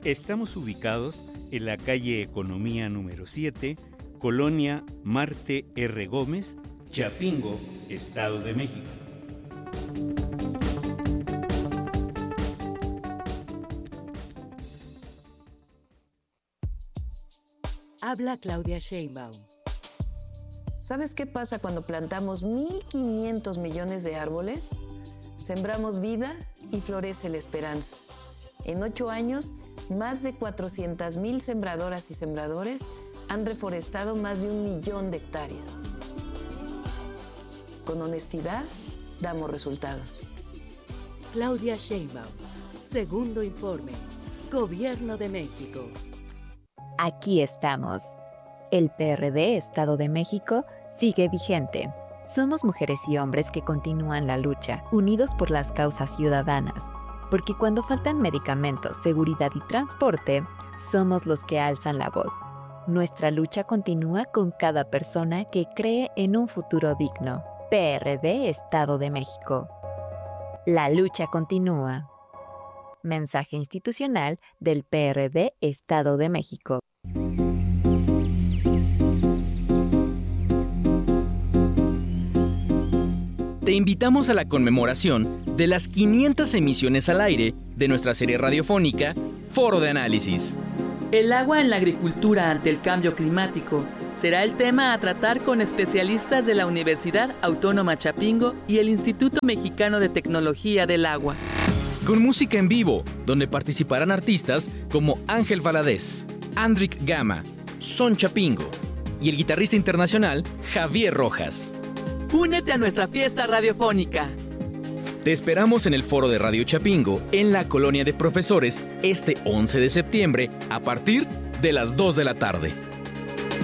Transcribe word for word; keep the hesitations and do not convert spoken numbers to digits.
Estamos ubicados en la calle Economía número siete, Colonia Marte R. Gómez, Chapingo, Estado de México. Habla Claudia Sheinbaum. ¿Sabes qué pasa cuando plantamos mil quinientos millones de árboles? Sembramos vida y florece la esperanza. En ocho años, más de cuatrocientas mil sembradoras y sembradores han reforestado más de un millón de hectáreas. Con honestidad, damos resultados. Claudia Sheinbaum, segundo informe, Gobierno de México. Aquí estamos. El P R D Estado de México sigue vigente. Somos mujeres y hombres que continúan la lucha, unidos por las causas ciudadanas. Porque cuando faltan medicamentos, seguridad y transporte, somos los que alzan la voz. Nuestra lucha continúa con cada persona que cree en un futuro digno. P R D Estado de México. La lucha continúa. Mensaje institucional del P R D Estado de México. Te invitamos a la conmemoración de las quinientas emisiones al aire de nuestra serie radiofónica Foro de Análisis. El agua en la agricultura ante el cambio climático será el tema a tratar con especialistas de la Universidad Autónoma Chapingo y el Instituto Mexicano de Tecnología del Agua. Con música en vivo, donde participarán artistas como Ángel Valadez, Andrick Gama, Son Chapingo y el guitarrista internacional Javier Rojas. Únete a nuestra fiesta radiofónica. Te esperamos en el Foro de Radio Chapingo, en la Colonia de Profesores, este once de septiembre, a partir de las dos de la tarde.